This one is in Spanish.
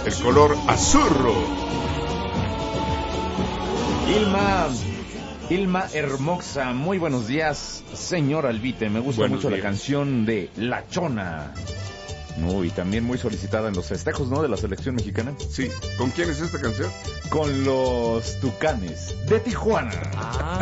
el color azurro. Ilma Hermosa, muy buenos días, señor Albite. Me gusta mucho la canción de La Chona. Y también muy solicitada en los festejos, ¿no? De la selección mexicana. Sí. ¿Con quién es esta canción? Con los Tucanes de Tijuana.